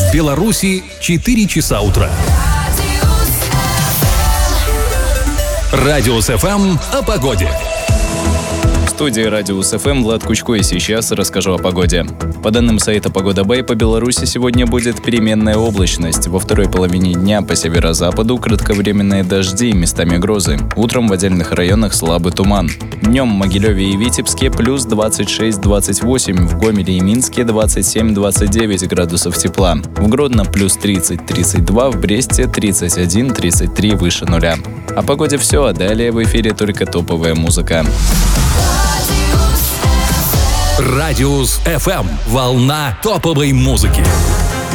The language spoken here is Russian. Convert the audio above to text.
В Беларуси 4 часа утра. Радиус ФМ о погоде. В студии Радиус ФМ Влад Кучко, и сейчас расскажу о погоде. По данным сайта Погода Бай, по Беларуси сегодня будет переменная облачность. Во второй половине дня по северо-западу кратковременные дожди, местами грозы. Утром в отдельных районах слабый туман. Днем в Могилеве и Витебске плюс 26-28, в Гомеле и Минске 27-29 градусов тепла. В Гродно плюс 30-32, в Бресте 31-33 выше нуля. О погоде все, а далее в эфире только топовая музыка. Радиус ФМ. Волна топовой музыки.